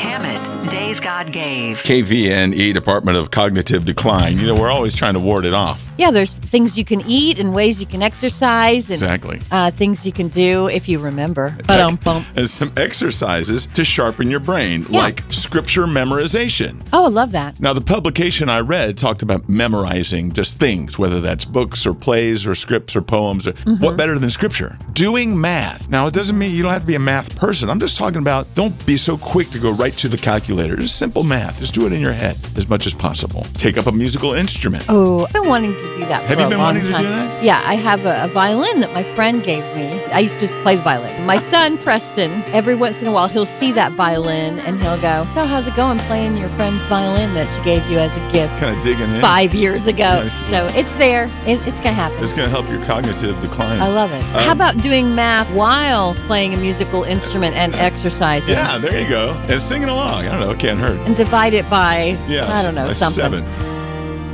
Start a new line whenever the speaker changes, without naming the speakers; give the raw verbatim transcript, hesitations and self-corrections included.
Hammett, Days God Gave.
K V N E, Department of Cognitive Decline. You know, we're always trying to ward it off.
Yeah, there's things you can eat and ways you can exercise. And,
Exactly.
Uh, things you can do if you remember. Ba-dum-bum.
And some exercises to sharpen your brain,
Yeah.
like scripture memorization.
Oh, I love that.
Now, the publication I read talked about memorizing just things, whether that's books or plays or scripts or poems. Or,
Mm-hmm.
What better than scripture? Doing math. Now, it doesn't mean you don't have to be a math person. I'm just talking about don't be so quick to go right to the calculator. Just simple math. Just do it in your head as much as possible. Take up a musical instrument.
Oh, I've been wanting to do that for
Have you
a
been
long
wanting to
time.
do that?
Yeah, I have a, a violin that my friend gave me. I used to play the violin. My son, Preston, every once in a while, he'll see that violin and he'll go, so how's it going playing your friend's violin that she gave you as a gift
Kind of digging in.
five years ago?
Nice.
So it's there. It, it's going to happen.
It's going to help your cognitive decline.
I love it.
Um,
How about doing math while playing a musical instrument and exercising?
Yeah, there you go. And singing along. I don't know. It can't hurt.
And divide it by,
Yeah,
I don't know,
by
something.
seven.